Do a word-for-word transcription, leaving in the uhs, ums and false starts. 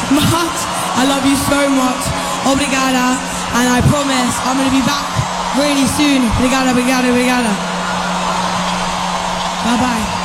much. I love you so much. Obrigada. And I promise I'm going to be back really soon. Obrigada, obrigada, obrigada. Bye-bye.